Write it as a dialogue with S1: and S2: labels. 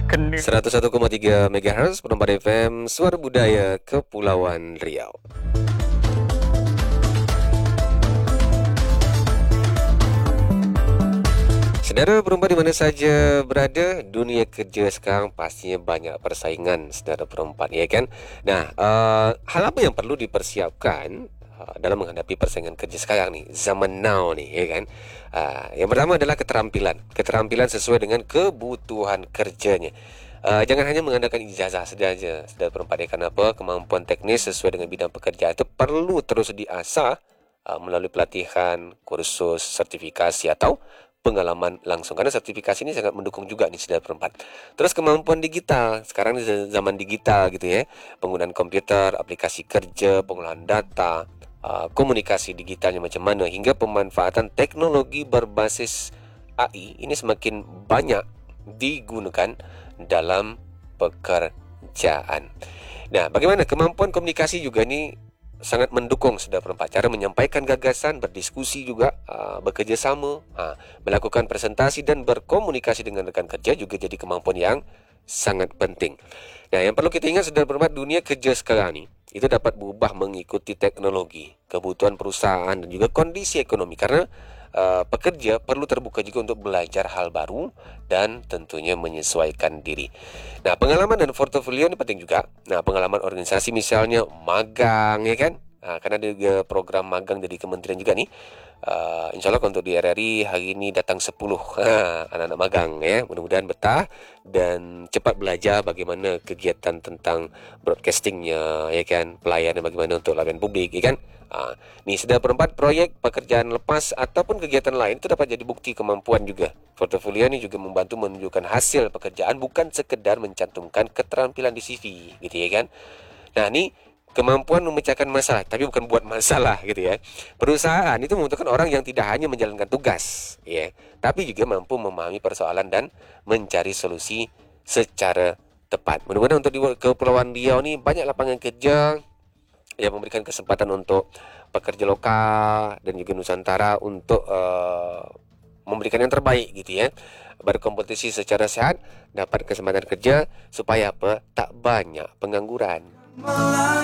S1: 101,3 MHz Penempatan FM Suara Budaya Kepulauan Riau. Saudara perempuan di mana saja berada, dunia kerja sekarang pastinya banyak persaingan saudara perempuan, ya kan? Nah, hal apa yang perlu dipersiapkan dalam menghadapi persaingan kerja sekarang nih, zaman now nih, ya kan? Yang pertama adalah keterampilan sesuai dengan kebutuhan kerjanya. Jangan hanya mengandalkan ijazah saja, saudara perempuan. Kenapa? Kemampuan teknis sesuai dengan bidang pekerjaan itu perlu terus diasah melalui pelatihan, kursus, sertifikasi atau pengalaman langsung, karena sertifikasi ini sangat mendukung juga nih saudara perempuan. Terus kemampuan digital, sekarang di zaman digital gitu ya, penggunaan komputer, aplikasi kerja, pengolahan data, komunikasi digitalnya macam mana, hingga pemanfaatan teknologi berbasis AI ini semakin banyak digunakan dalam pekerjaan. Nah, bagaimana kemampuan komunikasi juga nih sangat mendukung saudara perempuan. Cara menyampaikan gagasan, berdiskusi juga, bekerja sama, melakukan presentasi dan berkomunikasi dengan rekan kerja juga jadi kemampuan yang sangat penting. Nah, yang perlu kita ingat saudara perempuan, dunia kerja sekarang ni itu dapat berubah mengikuti teknologi, kebutuhan perusahaan dan juga kondisi ekonomi, karena pekerja perlu terbuka juga untuk belajar hal baru dan tentunya menyesuaikan diri. Nah, pengalaman dan portofolio ini penting juga. Nah, pengalaman organisasi misalnya magang, ya kan? Karena ada juga program magang dari kementerian juga nih. Insya Allah untuk di RRI hari ini datang 10 anak-anak magang ya. Mudah-mudahan betah dan cepat belajar bagaimana kegiatan tentang broadcastingnya, ya kan? Pelayanan bagaimana untuk layanan publik, ya kan? Nih sudah perempat proyek pekerjaan lepas ataupun kegiatan lain itu dapat jadi bukti kemampuan juga. Portofolio ini juga membantu menunjukkan hasil pekerjaan, bukan sekedar mencantumkan keterampilan di CV gitu, ya kan. Nah, ini kemampuan memecahkan masalah tapi bukan buat masalah gitu ya. Perusahaan itu membutuhkan orang yang tidak hanya menjalankan tugas ya, tapi juga mampu memahami persoalan dan mencari solusi secara tepat. Mudah-mudahan untuk di Kepulauan Riau ini banyak lapangan kerja yang memberikan kesempatan untuk pekerja lokal dan juga Nusantara untuk memberikan yang terbaik gitu ya. Berkompetisi secara sehat, dapat kesempatan kerja supaya apa? Tak banyak pengangguran.